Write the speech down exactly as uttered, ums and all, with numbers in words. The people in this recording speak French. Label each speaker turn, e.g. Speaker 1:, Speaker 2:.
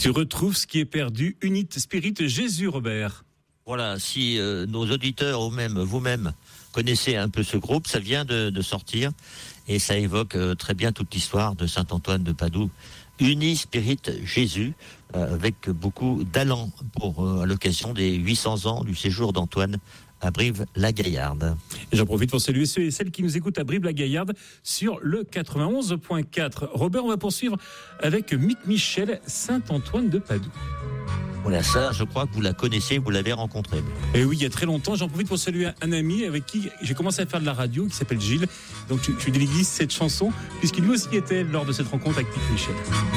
Speaker 1: Tu retrouves ce qui est perdu, Unit Spirit Jésus, Robert.
Speaker 2: Voilà, si euh, nos auditeurs ou même vous-même connaissez un peu ce groupe, ça vient de, de sortir et ça évoque euh, très bien toute l'histoire de Saint Antoine de Padoue. Uni Spirit Jésus, euh, avec beaucoup d'allant pour euh, à l'occasion des huit cents ans du séjour d'Antoine à Brive-la-Gaillarde.
Speaker 1: Et j'en profite pour saluer ceux et celles qui nous écoutent à Brive-la-Gaillarde sur le quatre-vingt-onze point quatre. Robert, on va poursuivre avec Mick Michel, Saint Antoine de Padoue.
Speaker 2: Voilà, ça, je crois que vous la connaissez, vous l'avez rencontrée.
Speaker 1: Et oui, il y a très longtemps, j'en profite pour saluer un ami avec qui j'ai commencé à faire de la radio, qui s'appelle Gilles. Donc je, je lui dédie cette chanson, puisqu'il lui aussi était lors de cette rencontre avec Mick Michel.